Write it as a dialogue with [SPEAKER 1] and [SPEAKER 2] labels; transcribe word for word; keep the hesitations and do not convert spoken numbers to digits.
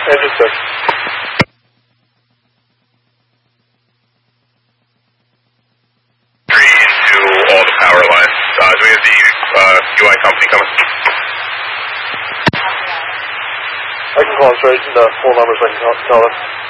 [SPEAKER 1] Engine six.
[SPEAKER 2] Three into all the power lines. Uh, do we have the uh, U I company coming?
[SPEAKER 1] I can call them straight in the full numbers. I can call, call them.